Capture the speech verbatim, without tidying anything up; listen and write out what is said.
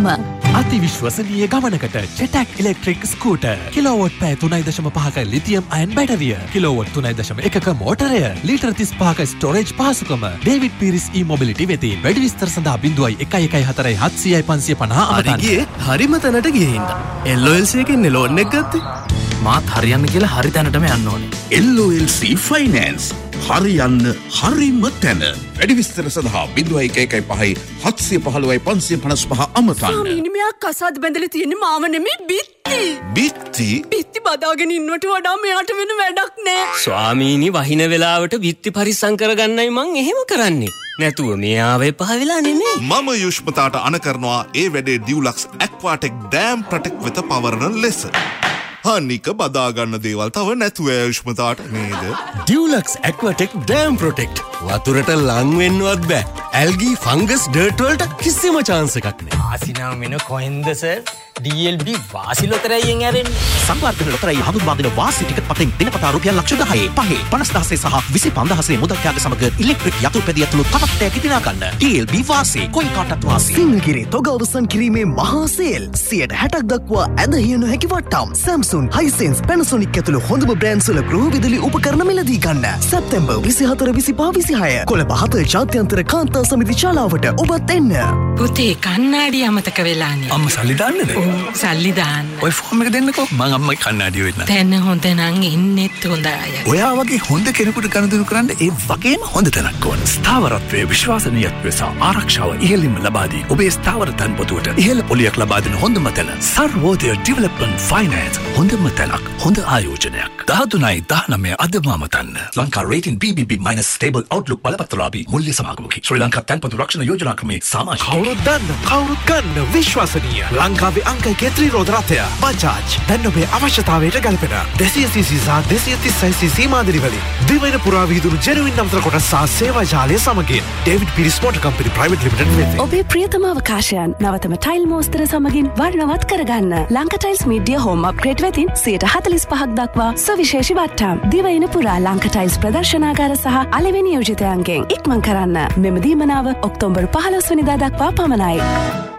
නම. අති විශ්වසනීය ගමනකට ජෙටැක් electric scooter. Kilowatt පැය තුනයි දශම පහක ලිතියම් අයන් බැටරිය. කිලෝවොට් තුනයි දශම එකක මෝටරය. ලීටර් තිස් පහක ස්ටෝරේජ් පහසුකම. ඩේවිඩ් පීරිස් ඊ මොබිලිටි වෙතින් වැඩි විස්තර සඳහා බිංදුවයි එකයි එකයි හතරයි හත්සියයි පන්සිය පනහ අමතන්න. හරි ගියේ හරිම තැනට ගියේ හින්දා. එල් ඔ එල් සී එකෙන් ලෝන් එක ගත්තේ. මාත් හරියන්න කියලා හරි තැනටම යන්න ඕනේ. එල් ඔ එල් සී ෆයිනෑන්ස් හරියන්න හරිම තැන. වැඩි විස්තර සඳහා බිංදුවයි එක එකයි පහයි හත්සිය පහළොවයි පන්සිය පනස් පහ අමතන්න. ස්වාමීනි මෙයා කසාද බැඳලා තියෙන්නේ මාව නෙමෙයි බිත්ති. බිත්ති බිත්ති බදාගෙන ඉන්නවට වඩා මෙයාට වෙන වැඩක් නෑ. ස්වාමීනි වහින වෙලාවට බිත්ති පරිස්සම් කරගන්නයි මං එහෙම කරන්නේ. නැතුව මෙයාව එපා වෙලා නෙමෙයි. මම යුෂ්මතාට අන කරනවා ඒ වැඩේ ඩියුලක්ස් ඇක්වාටෙක් ඩෑම් ප්‍රොටෙක්ට් වෙත පවරන ලෙස. අනික බදාගන්න දේවල් තව නැතුව යුෂ්මතාට නේද? ඩියුලක්ස් ඇක්වාටෙක් ඩෑම් ප්‍රොටෙක්ට්. වතුරට ලං වෙන්නවත් බෑ. ඇල්ගී ෆංගස් ඩර්ට් වලට කිසිම chance එකක් නෑ. ආසිනා මෙන කොහෙන්ද සර්? ඩී එල් බී වාසි ලොතරැයියෙන් ඇරෙන්නේ. සංවර්ධන ලොතරැයි හඳුන්වා දෙන වාසි ටිකට් පතෙන් දිනපතා රුපියල් ලක්ෂ දහයේ පහේ පනස් දහසේ සහ විසි පන්දහසේ මුදල් ත්‍යාග සමග ඉලෙක්ට්‍රික් යතුරු පැදිය ඇතුළු තවත් තෑගි දිනා ගන්න. ඩී එල් බී වාසි කොයි කාටත් වාසි. සිංහගිරි තොග අවසන් කිරීමේ මහා සේල් සියයට හැටක් දක්වා ඇදහිය නොහැකි වට්ටම්. Samsung, Hisense, Panasonic ඇතුළු හොඳම බ්‍රෑන්ඩ්ස් වල ගෘහ විදුලි උපකරණ මිලදී ගන්න. සැප්තැම්බර් විසිහතර විසිපහ විසිහය කොළඹ හත ජාත්‍යන්තර කාන්තා සමිති ශාලාවට ඔබත් එන්න. පුතේ කන්නාඩි අමතක වෙලානේ. අම්මා සල්ලි දාන්නද? ඔව් සල්ලි දාන්න. ඔය ෆෝම් එක දෙන්නකෝ. මං අම්මගේ කන්නාඩිය වෙන්න. දැන් හොඳ නම් ඉන්නෙත් හොඳයි. ඔයා වගේ හොඳ කෙනෙකුට ගනුදෙනු කරන්න ඒ වගේම හොඳ තැනක් ඕන. ස්ථාවරත්වයේ විශ්වාසනීයත්වය සහ ආරක්ෂාව ඉහළින්ම ලබා දී ඔබේ ස්ථාවර තන්පොතුවට ඉහළ පොලියක් ලබා දෙන හොඳම තැන සර්වෝදය ඩෙවලොප්මන්ට් ෆයිනෑන්ස්. හොඳම තැනක්, හොඳ ආයෝජනයක්. දහතුනයි දහනවය අදම අමතන්න. ලංකා රේටින් බී බී බී මයිනස් ස්ටේබල් අවුට්ලුක් බලපත්‍රලාභී මුල්‍ය සමාගමකි. ශ්‍රී ලංකා තන්පොතු රක්ෂණ යෝජනා ක්‍රමේ සමාජික. කවුරුත් දන්න, කවුරුත් ගන්න විශ්වසනීය ලංකාවේ අංක එකේ ත්‍රිරෝද රථය බජාජ්. දැන් ඔබේ අවශ්‍යතාවයට ගැලපෙන දෙසිය සීසී සහ දෙසිය තිස්යි සීසී මාදිරි වලින් දිවයින පුරා විදුරු ජෙනුවින් නම්තර කොටස් සහ සේවා ජාලය සමගින් David Peiris motor company private limited වෙත. ඔබේ ප්‍රියතම අවකාශයන් නවතම ටයිල් මෝස්තර සමගින් වර්ණවත් කරගන්න. Lanka tiles media home upgrade වෙතින් සියයට හතළිස් පහක් දක්වා සවිශේෂී වට්ටම්. දිවයින පුරා ලංකා ටයිල්ස් ප්‍රදර්ශනාගාර සහ අලෙවි නියෝජිතයන්ගෙන් ඉක්මන් කරන්න. මෙම දීමනාව ඔක්තෝබර් පහළොස් වෙනිදා දක්වා පමණයි.